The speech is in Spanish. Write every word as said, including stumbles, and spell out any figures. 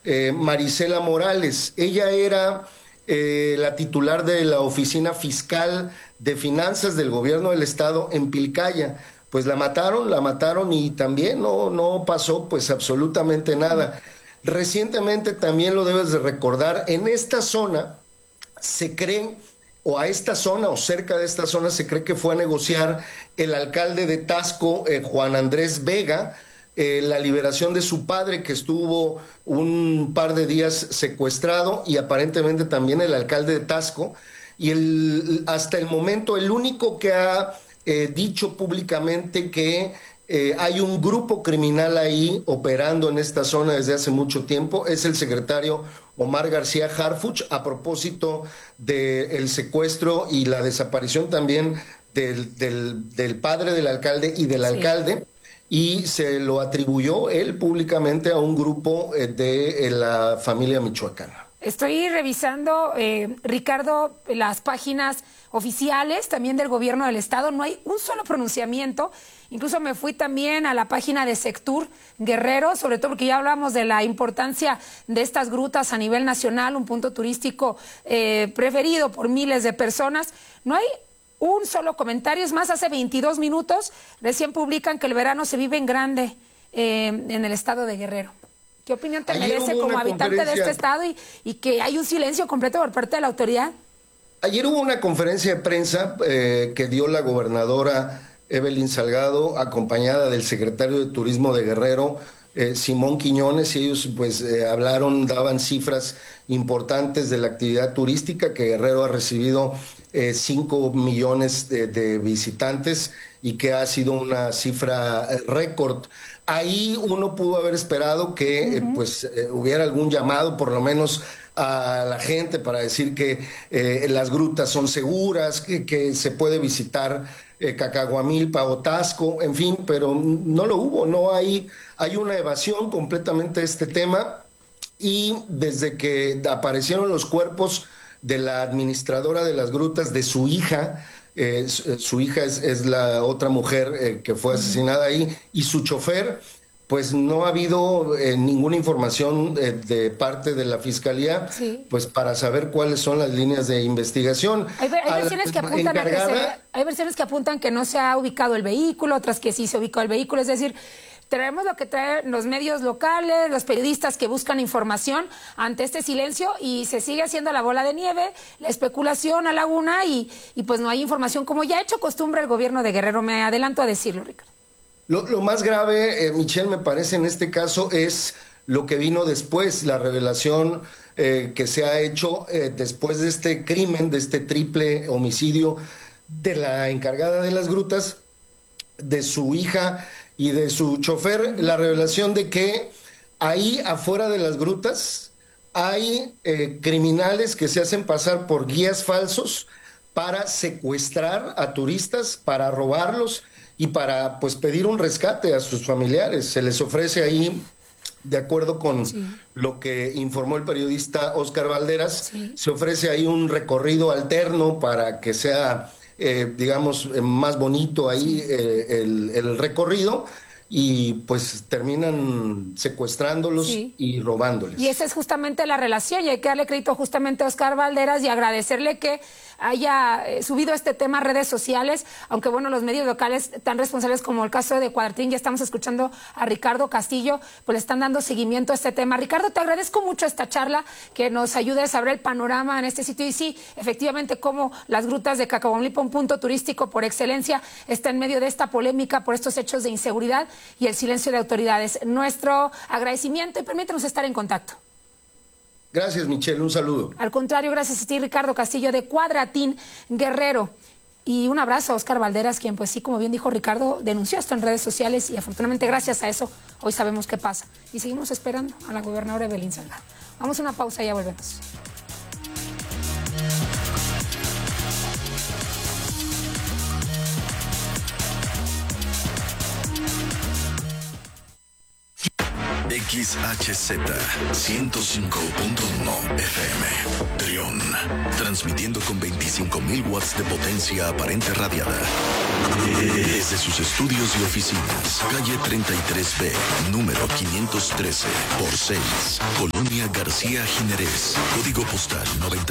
eh, Marisela Morales. Ella era eh, la titular de la Oficina Fiscal de Finanzas del Gobierno del Estado en Pilcaya. Pues la mataron, la mataron y también no, no pasó pues absolutamente nada. Recientemente también lo debes de recordar, en esta zona se cree, o a esta zona o cerca de esta zona se cree que fue a negociar el alcalde de Taxco, eh, Juan Andrés Vega, eh, la liberación de su padre que estuvo un par de días secuestrado, y aparentemente también el alcalde de Taxco, y el, hasta el momento el único que ha eh, dicho públicamente que eh, hay un grupo criminal ahí operando en esta zona desde hace mucho tiempo es el secretario Omar García Harfuch, a propósito del secuestro y la desaparición también del, del, del padre del alcalde y del sí. alcalde, y se lo atribuyó él públicamente a un grupo eh, de eh, la familia michoacana. Estoy revisando, eh, Ricardo, las páginas oficiales también del gobierno del estado. No hay un solo pronunciamiento. Incluso me fui también a la página de Sectur Guerrero, sobre todo porque ya hablamos de la importancia de estas grutas a nivel nacional, un punto turístico eh, preferido por miles de personas. No hay un solo comentario. Es más, hace veintidós minutos recién publican que el verano se vive en grande eh, en el estado de Guerrero. ¿Qué opinión te Ayer merece como habitante de este estado y, y que hay un silencio completo por parte de la autoridad? Ayer hubo una conferencia de prensa eh, que dio la gobernadora Evelyn Salgado, acompañada del secretario de Turismo de Guerrero, eh, Simón Quiñones, y ellos pues eh, hablaron, daban cifras importantes de la actividad turística, que Guerrero ha recibido eh, cinco millones de, de visitantes y que ha sido una cifra eh, récord. Ahí uno pudo haber esperado que uh-huh. eh, pues eh, hubiera algún llamado, por lo menos a la gente, para decir que eh, las grutas son seguras, que, que se puede visitar eh, Cacahuamilpa o Taxco, en fin, pero no lo hubo. No hay, hay una evasión completamente de este tema, y desde que aparecieron los cuerpos de la administradora de las grutas, de su hija, Eh, su, su hija es, es la otra mujer eh, que fue asesinada ahí, y su chofer, pues no ha habido eh, ninguna información eh, de parte de la fiscalía, sí. pues para saber cuáles son las líneas de investigación. Hay, hay versiones que apuntan encargada, a que se, hay versiones que apuntan que no se ha ubicado el vehículo, otras que sí se ubicó el vehículo, es decir, traemos lo que traen los medios locales, los periodistas que buscan información ante este silencio, y se sigue haciendo la bola de nieve, la especulación a la una, y, y pues no hay información, como ya ha hecho costumbre el gobierno de Guerrero. Me adelanto a decirlo, Ricardo. Lo, lo más grave, eh, Michelle, me parece en este caso es lo que vino después, la revelación eh, que se ha hecho eh, después de este crimen, de este triple homicidio de la encargada de las grutas, de su hija y de su chofer, la revelación de que ahí afuera de las grutas hay eh, criminales que se hacen pasar por guías falsos para secuestrar a turistas, para robarlos y para pues pedir un rescate a sus familiares. Se les ofrece ahí, de acuerdo con sí. lo que informó el periodista Oscar Valderas, sí. se ofrece ahí un recorrido alterno para que sea Eh, digamos, eh, más bonito ahí eh, el, el recorrido, y pues terminan secuestrándolos sí. y robándoles. Y esa es justamente la relación, y hay que darle crédito justamente a Oscar Valderas y agradecerle que haya eh, subido este tema a redes sociales, aunque bueno, los medios locales tan responsables como el caso de Cuadratín, ya estamos escuchando a Ricardo Castillo, pues le están dando seguimiento a este tema. Ricardo, te agradezco mucho esta charla, que nos ayude a saber el panorama en este sitio, y sí, efectivamente, cómo las grutas de Cacahuamilpa, un punto turístico por excelencia, está en medio de esta polémica por estos hechos de inseguridad y el silencio de autoridades. Nuestro agradecimiento, y permítanos estar en contacto. Gracias, Michelle, un saludo. Al contrario, gracias a ti, Ricardo Castillo, de Cuadratín Guerrero. Y un abrazo a Oscar Valderas, quien, pues sí, como bien dijo Ricardo, denunció esto en redes sociales, y afortunadamente gracias a eso hoy sabemos qué pasa. Y seguimos esperando a la gobernadora Evelyn Salgado. Vamos a una pausa y ya volvemos. X H Z ciento cinco punto uno F M. Trión, transmitiendo con veinticinco mil watts de potencia aparente radiada. Desde sus estudios y oficinas, calle treinta y tres B, número quinientos trece por seis, Colonia García Jiménez, código postal noventa